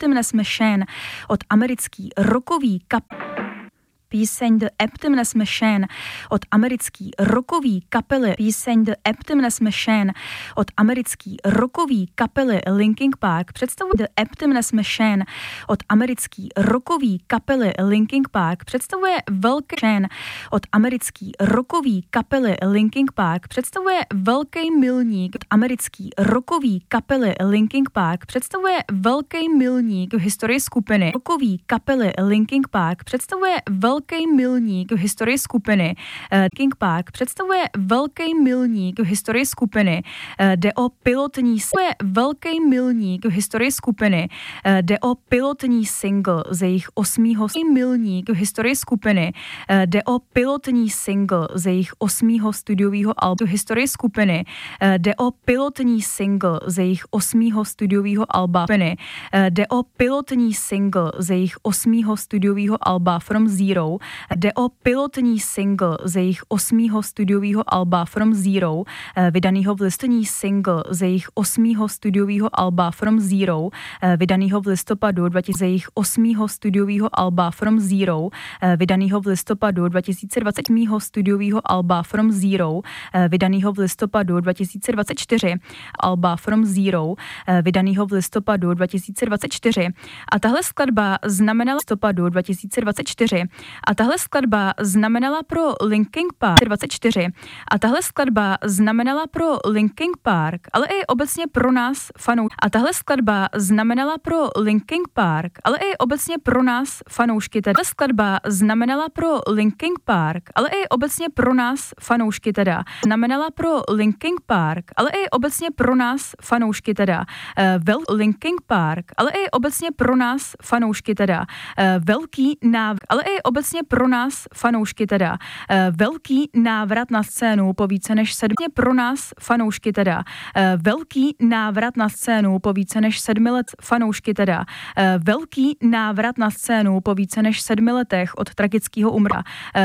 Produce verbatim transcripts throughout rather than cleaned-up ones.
Emptiness Machine od americký rockový kap... Píseň The Emptiness Machine od americký rockový kapely Píseň The Emptiness Machine od americký rockový kapely Linkin Park představuje The Emptiness Machine od americký rockový kapely Linkin Park představuje velký chain od americký rockový kapely Linkin Park představuje velký milník od americký rockový kapely Linkin Park představuje velký milník v historii skupiny rockový kapely Linkin Park představuje velký velký milník v historii skupiny. Linkin Park představuje velký milník v historii skupiny. Jde o pilotní velký milník v historii skupiny. Jde o pilotní single ze jejich osmýho milník v historii skupiny. Jde o pilotní single ze jejich osmýho studiového alba v historii skupiny. Jde o pilotní single ze jejich osmýho studiového alba. Jde o pilotní single ze jejich osmýho studiového alba From Zero. Jde o pilotní single ze jejich osmýho studiového alba From Zero, vydanýho v listopadu single ze jejich osmýho studiového alba From Zero, vydanýho v listopadu dva tisíce ze jejich osmýho studiového alba From Zero, vydanýho v listopadu dva tisíce dvacet studiového alba From Zero, vydanýho v listopadu dva tisíce dvacet čtyři, alba From Zero, vydanýho v listopadu dva tisíce dvacet čtyři. A tahle skladba znamenala listopadu dva tisíce dvacet čtyři. A tahle skladba znamenala pro Linkin Park dvacet čtyři. A tahle skladba znamenala pro Linkin Park, ale i obecně pro nás fanoušky. A tahle skladba znamenala pro Linkin Park, ale i obecně pro nás fanoušky. Tahle skladba znamenala pro Linkin Park, ale i obecně pro nás fanoušky teda. Znamenala pro Linkin Park, ale i obecně pro nás fanoušky teda. Vel Linkin Park, ale i obecně pro nás fanoušky teda. Velký návrat, ale i obecně pro nás fanoušky teda. Velký návrat na scénu po více než sedmi pro nás fanoušky teda. Velký návrat na scénu po více než sedmi let fanoušky teda. Velký návrat na scénu po více než sedmi letech od tragického umrtí.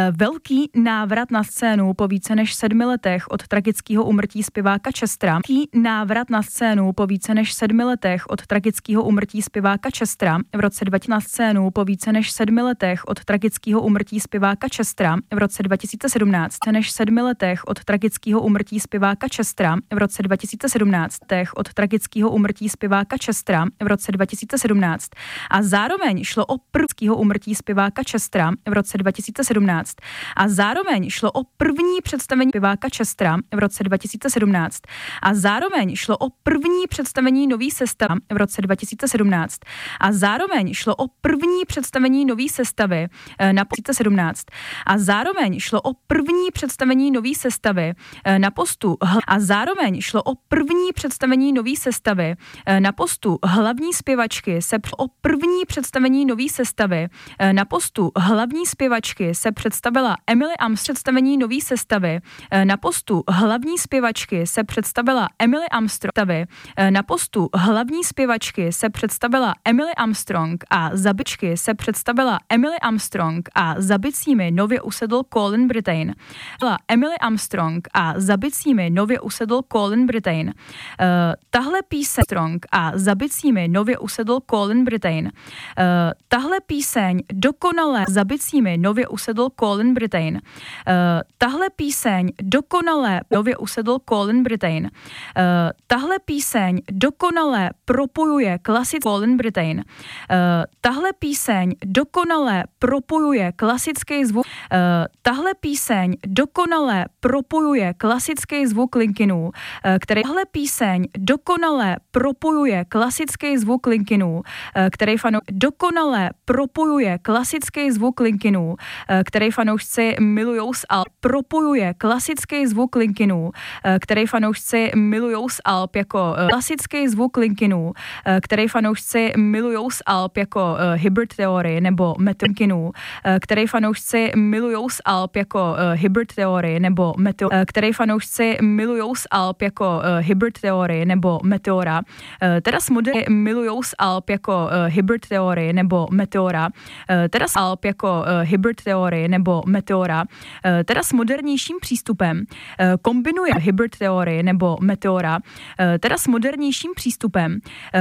Velký návrat na scénu po více než sedmi letech od tragického umrtí zpěváka Chestera. Velký návrat na scénu po více než sedmi letech od tragického umrtí zpěváka Chestera v roce dva tisíce na scénu po více než sedmi letech od tragického umrtí zpěváka Chestera v roce dva tisíce sedmnáct než sedmi letech od tragického umrtí zpěváka Chestera v roce dva tisíce sedmnáct od tragického umrtí zpěváka Chestera v roce dva tisíce sedmnáct a zároveň šlo o prvního umrtí zpěváka Chestera v roce dva tisíce sedmnáct a zároveň šlo o první představení zpěváka Chestera v roce dva tisíce sedmnáct a zároveň šlo o první představení nový sestavy v roce dva tisíce sedmnáct a zároveň šlo o první představení nový sestavy na dva tisíce sedmnáct a zároveň šlo o první představení nový sestavy na postu a zároveň šlo o první představení nový sestavy na postu hlavní zpěvačky se o první představení nový sestavy na postu hlavní zpěvačky se představila Emily Armstrong. Představení nový sestavy na postu hlavní zpěvačky se představila Emily Armstrong. Na postu hlavní zpěvačky se představila Emily Armstrong a zabičky se představila Emily Armstrong a za bicími nově usedl Colin Brittain. Emily Armstrong a za bicími nově usedl Colin Brittain. Uh, tahle píseň Armstrong a za bicími nově usedl Colin Brittain. Uh, tahle píseň dokonale za bicími nově usedl Colin Brittain. Uh, tahle píseň dokonale nově usedl Colin Brittain. Uh, tahle píseň dokonale propojuje klasický Colin Brittain. Uh, tahle píseň dokonale propojuje klasický zvuk. Uh, tahle píseň dokonale propojuje klasický zvuk Linkinů, uh, který tahle píseň dokonale propojuje klasický zvuk Linkinů, uh, který fanou dokonale propojuje klasický zvuk Linkinů, uh, který fanoušci milujou z Alp, propojuje klasický zvuk Linkinů, uh, který fanoušci milujou z Alp jako uh, klasický zvuk Linkinů, uh, který fanoušci milujou z Alp jako uh, hybrid teorii nebo meteorkinů, uh, který fanoušci milujou z Alp jako uh, hybrid teorii nebo meteor, uh, který fanoušci milujou z Alp jako uh, hybrid teorii nebo meteora, uh, teda s moderní milujou z Alp jako uh, hybrid teorii nebo meteora, uh, teda s Alp jako uh, hybrid teorii nebo meteora, uh, teda s modernějším přístupem uh, kombinuje hybrid teorii nebo meteora, uh, teda s modernějším přístupem uh,